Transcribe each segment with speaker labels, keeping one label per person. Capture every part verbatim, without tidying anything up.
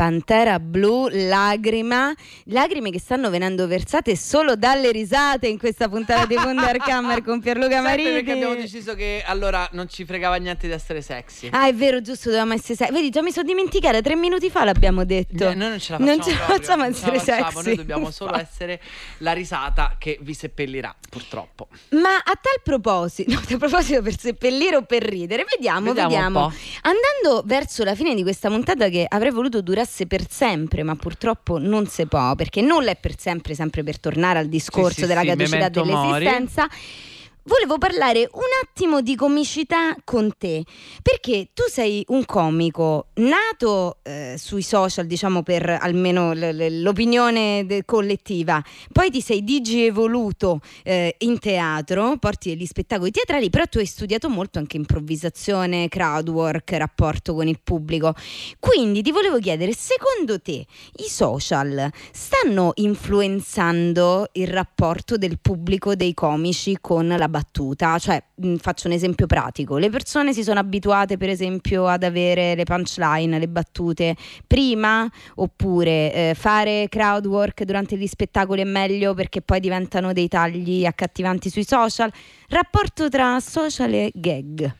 Speaker 1: Pantera Blu, lagrima, lagrime che stanno venendo versate solo dalle risate in questa puntata di Wunderkammer con Pierluca Mariti.
Speaker 2: Sempre perché abbiamo deciso che allora non ci fregava niente di essere sexy.
Speaker 1: Ah, è vero, giusto, dovevamo essere sexy. Vedi, già mi sono dimenticata, tre minuti fa l'abbiamo detto.
Speaker 2: No, noi non ce la facciamo,
Speaker 1: non ce la
Speaker 2: proprio,
Speaker 1: facciamo
Speaker 2: non
Speaker 1: essere
Speaker 2: ce la facciamo,
Speaker 1: sexy.
Speaker 2: Noi dobbiamo solo essere la risata che vi seppellirà, purtroppo.
Speaker 1: Ma a tal proposito, no, a tal proposito per seppellire o per ridere, vediamo,
Speaker 2: Vediamo
Speaker 1: vediamo.
Speaker 2: un po'.
Speaker 1: Andando verso la fine di questa puntata che avrei voluto durasse per sempre, ma purtroppo non si può, perché nulla è per sempre, sempre per tornare al discorso
Speaker 2: Sì, sì,
Speaker 1: della
Speaker 2: sì,
Speaker 1: caducità
Speaker 2: memento mori.
Speaker 1: dell'esistenza. Volevo parlare un attimo di comicità con te, perché tu sei un comico nato eh, sui social, diciamo per almeno l- l- l'opinione de- collettiva, poi ti sei digievoluto eh, in teatro, porti degli spettacoli teatrali, però tu hai studiato molto anche improvvisazione, crowd work, rapporto con il pubblico. Quindi ti volevo chiedere, secondo te i social stanno influenzando il rapporto del pubblico, dei comici con la battuta? Cioè, mh, faccio un esempio pratico: le persone si sono abituate per esempio ad avere le punchline, le battute prima, oppure eh, fare crowd work durante gli spettacoli è meglio perché poi diventano dei tagli accattivanti sui social? Rapporto tra social e gag.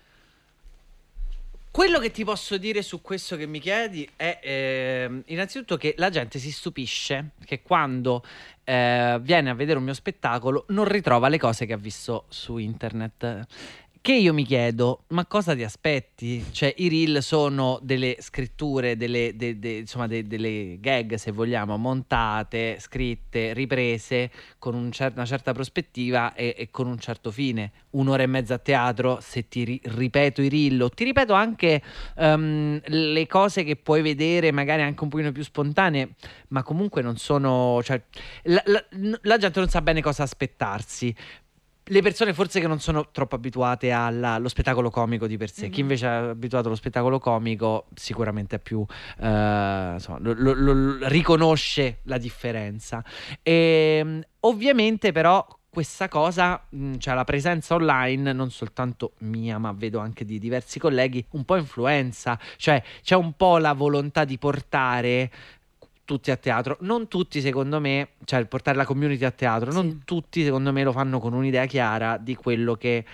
Speaker 2: Quello che ti posso dire su questo che mi chiedi è ehm, innanzitutto che la gente si stupisce che quando eh, viene a vedere un mio spettacolo non ritrova le cose che ha visto su internet. Che io mi chiedo, ma cosa ti aspetti? Cioè, i reel sono delle scritture, delle, de, de, insomma, de, delle gag, se vogliamo, montate, scritte, riprese con un cer- una certa prospettiva e, e con un certo fine. Un'ora e mezza a teatro, se ti ri- ripeto i reel, o ti ripeto anche um, le cose che puoi vedere magari anche un pochino più spontanee, ma comunque non sono... Cioè, la, la, la gente non sa bene cosa aspettarsi. Le persone forse che non sono troppo abituate alla- allo spettacolo comico di per sé.
Speaker 1: Mm-hmm.
Speaker 2: Chi invece è abituato allo spettacolo comico sicuramente è più eh, insomma, lo, lo- lo- riconosce la differenza. E, ovviamente però questa cosa, mh, cioè la presenza online, non soltanto mia ma vedo anche di diversi colleghi, un po' influenza. Cioè c'è un po' la volontà di portare tutti a teatro, non tutti secondo me, cioè portare la community a teatro, non
Speaker 1: Sì.
Speaker 2: tutti secondo me lo fanno con un'idea chiara di quello che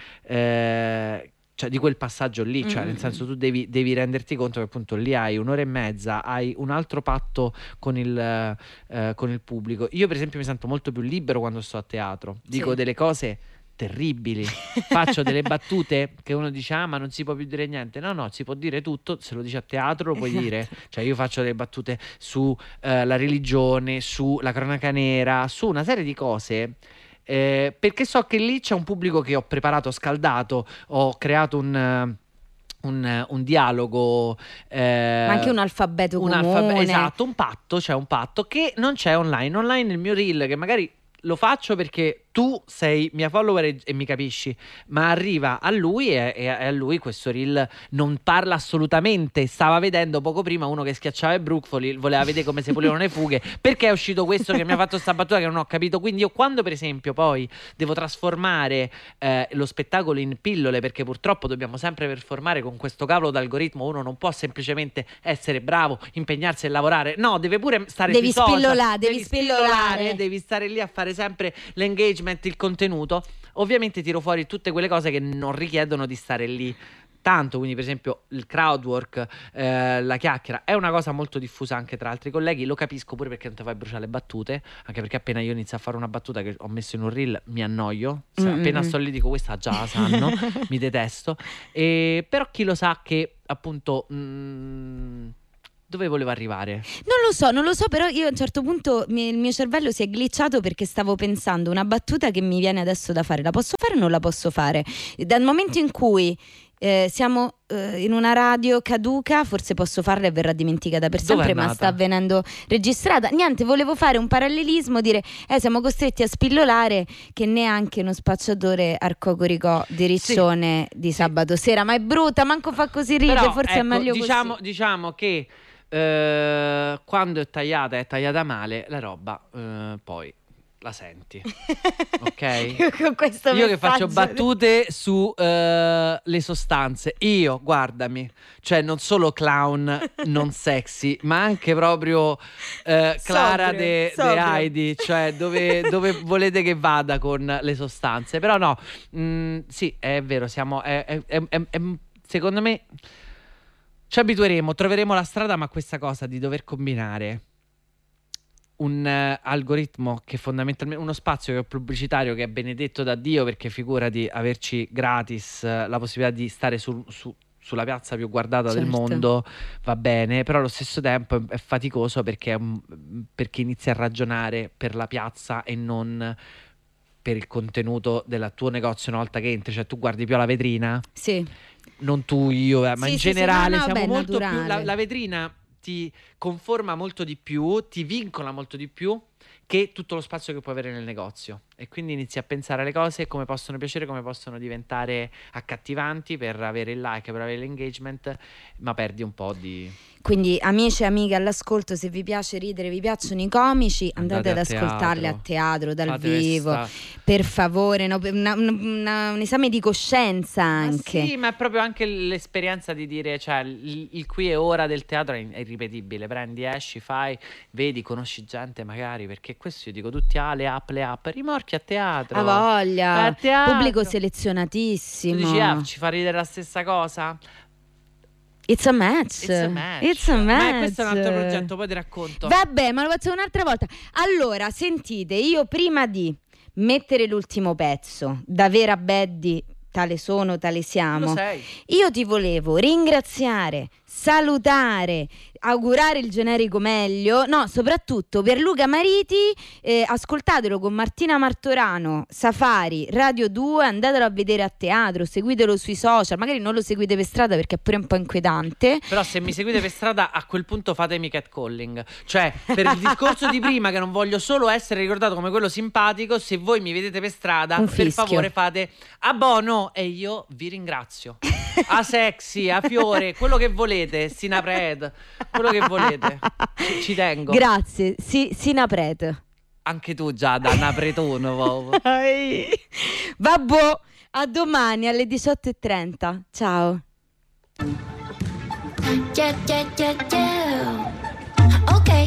Speaker 2: eh, cioè di quel passaggio lì, cioè nel
Speaker 1: Mm-mm.
Speaker 2: senso tu devi, devi renderti conto che appunto lì hai un'ora e mezza, hai un altro patto con il, eh, con il pubblico. Io per esempio mi sento molto più libero quando sto a teatro, dico
Speaker 1: Sì.
Speaker 2: delle cose terribili, faccio delle battute che uno dice ah ma non si può più dire niente. No no, si può dire tutto, se lo dici a teatro lo puoi
Speaker 1: Esatto.
Speaker 2: dire. Cioè io faccio delle battute su eh, la religione, sulla cronaca nera, su una serie di cose eh, perché so che lì c'è un pubblico che ho preparato, scaldato, ho creato un... eh, Un, un dialogo, eh,
Speaker 1: Ma anche un alfabeto
Speaker 2: un
Speaker 1: comune.
Speaker 2: alfabe- esatto, un patto, cioè un patto che non c'è online. Online il mio reel, che magari lo faccio perché tu sei mia follower e, e mi capisci, ma arriva a lui e, e a lui questo reel non parla assolutamente. Stava vedendo poco prima uno che schiacciava i brucoli, voleva vedere come si pulivano le fughe, perché è uscito questo che mi ha fatto sta battuta che non ho capito. Quindi io quando per esempio poi devo trasformare eh, lo spettacolo in pillole, perché purtroppo dobbiamo sempre performare con questo cavolo d'algoritmo, uno non può semplicemente essere bravo, impegnarsi e lavorare, no, deve pure stare
Speaker 1: Devi
Speaker 2: sui social,
Speaker 1: spillolare, devi
Speaker 2: devi
Speaker 1: spillolare.
Speaker 2: devi stare lì a fare sempre l'engagement, il contenuto. Ovviamente tiro fuori tutte quelle cose che non richiedono di stare lì tanto, quindi per esempio il crowd work, eh, la chiacchiera è una cosa molto diffusa anche tra altri colleghi, lo capisco pure perché non ti fai bruciare le battute, anche perché appena io inizio a fare una battuta che ho messo in un reel mi annoio. Se
Speaker 1: Mm-mm.
Speaker 2: appena sto lì dico questa già la sanno, mi detesto. E, però chi lo sa che appunto mh, dove volevo arrivare?
Speaker 1: Non lo so, non lo so, però io a un certo punto mi- il mio cervello si è glitchato perché stavo pensando una battuta che mi viene adesso da fare. La posso fare o non la posso fare? Dal momento in cui eh, siamo eh, in una radio caduca, forse posso farla e verrà dimenticata per
Speaker 2: Dov'è
Speaker 1: sempre, ma
Speaker 2: nata?
Speaker 1: sta avvenendo registrata. Niente, volevo fare un parallelismo, dire eh, siamo costretti a spillolare che neanche uno spacciatore arcocoricò di Riccione di sabato sera, ma è brutta, manco fa così ride,
Speaker 2: Però,
Speaker 1: forse è
Speaker 2: ecco,
Speaker 1: meglio
Speaker 2: diciamo,
Speaker 1: così.
Speaker 2: diciamo che eh, quando è tagliata è tagliata male, la roba eh, poi la senti, ok?
Speaker 1: Con questo
Speaker 2: io che faccio
Speaker 1: messaggio-
Speaker 2: battute su eh, le sostanze, io guardami, cioè non solo clown non sexy, ma anche proprio eh, Clara
Speaker 1: Sobrio,
Speaker 2: de, de
Speaker 1: sobrio.
Speaker 2: Heidi, cioè dove, dove volete che vada con le sostanze. Però no, mh, sì, è vero, siamo, è, è- è- è- è- secondo me ci abitueremo, troveremo la strada, ma questa cosa di dover combinare un eh, algoritmo che fondamentalmente uno spazio che è pubblicitario, che è benedetto da Dio, perché figurati averci gratis eh, la possibilità di stare su- su- sulla piazza più guardata del
Speaker 1: Certo.
Speaker 2: mondo, va bene, però allo stesso tempo è, è faticoso perché, è un- perché inizi a ragionare per la piazza e non per il contenuto del tuo negozio una volta che entri, cioè tu guardi più alla vetrina,
Speaker 1: Sì.
Speaker 2: non tu, io, eh, ma
Speaker 1: Sì,
Speaker 2: in
Speaker 1: sì, sì,
Speaker 2: generale
Speaker 1: no, no,
Speaker 2: siamo
Speaker 1: beh,
Speaker 2: molto più.
Speaker 1: naturale.
Speaker 2: La, la vetrina ti conforma molto di più, ti vincola molto di più che tutto lo spazio che puoi avere nel negozio. E quindi inizi a pensare alle cose come possono piacere, come possono diventare accattivanti per avere il like, per avere l'engagement, ma perdi un po' di.
Speaker 1: Quindi amici e amiche all'ascolto, se vi piace ridere, vi piacciono i comici, andate,
Speaker 2: Andate
Speaker 1: ad
Speaker 2: a
Speaker 1: ascoltarli
Speaker 2: teatro.
Speaker 1: a teatro, dal
Speaker 2: Fate
Speaker 1: vivo,
Speaker 2: sta-
Speaker 1: per favore, no? Per una- una- un esame di coscienza
Speaker 2: Ma
Speaker 1: anche.
Speaker 2: sì, ma è proprio anche l'esperienza di dire, cioè, il, il qui e ora del teatro è, è irripetibile. Prendi, esci, fai, vedi, conosci gente magari, perché questo io dico tutti, ah, le app, le app, rimorchi a teatro.
Speaker 1: A voglia,
Speaker 2: A teatro.
Speaker 1: pubblico
Speaker 2: Tu
Speaker 1: selezionatissimo.
Speaker 2: dici, ah, ci fa ridere la stessa cosa?
Speaker 1: It's a match.
Speaker 2: It's a match.
Speaker 1: It's a
Speaker 2: Ma
Speaker 1: match.
Speaker 2: questo è un altro progetto, poi ti racconto.
Speaker 1: Vabbè, ma lo facciamo un'altra volta. Allora, sentite, io prima di mettere l'ultimo pezzo, da vera Baddy, tale sono, tale
Speaker 2: Lo
Speaker 1: siamo,
Speaker 2: sei.
Speaker 1: io ti volevo ringraziare, salutare, augurare il generico meglio, no, soprattutto per Luca Mariti, eh, ascoltatelo con Martina Martorano, Safari, Radio due, andatelo a vedere a teatro, seguitelo sui social, magari non lo seguite per strada perché è pure un po' inquietante.
Speaker 2: Però se mi seguite per strada, a quel punto fatemi catcalling. Cioè, per il discorso di prima, che non voglio solo essere ricordato come quello simpatico, se voi mi vedete per strada,
Speaker 1: Un
Speaker 2: per
Speaker 1: fischio.
Speaker 2: favore fate a bono e io vi ringrazio. A sexy, a fiore, quello che volete, sinapred, quello che volete. Ci, ci tengo.
Speaker 1: Grazie, si, Sinapret.
Speaker 2: Anche tu già da napretone, wow.
Speaker 1: Vabbè, a domani alle diciotto e trenta. Ciao.
Speaker 3: Yeah, yeah, yeah, yeah. Okay.